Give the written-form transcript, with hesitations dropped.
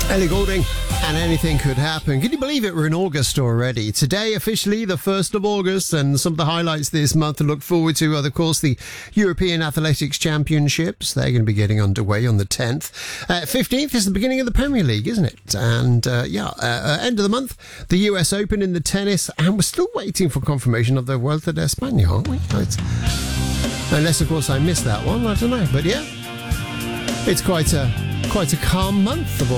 Ellie Goulding, and anything could happen. Can you believe it? We're in August already. Today, officially, the 1st of August, and some of the highlights this month to look forward to are, of course, the European Athletics Championships. They're going to be getting underway on the 10th. 15th is the beginning of the Premier League, isn't it? And, end of the month, the US Open in the tennis, and we're still waiting for confirmation of the Vuelta de España, aren't we? Unless, of course, I missed that one. I don't know. But, yeah, it's quite a calm month of all.